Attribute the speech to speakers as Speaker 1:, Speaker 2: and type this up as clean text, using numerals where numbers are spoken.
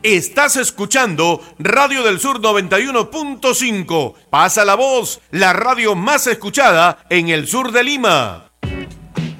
Speaker 1: Estás escuchando Radio del Sur 91.5. Pasa la voz, la radio más escuchada en el sur de Lima.